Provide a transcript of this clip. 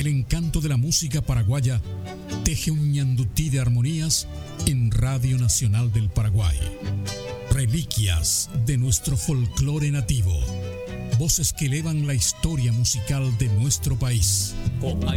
el encanto de la música paraguaya teje un ñandutí de armonías en Radio Nacional del Paraguay. Reliquias de nuestro folclore nativo. Voces que elevan la historia musical de nuestro país.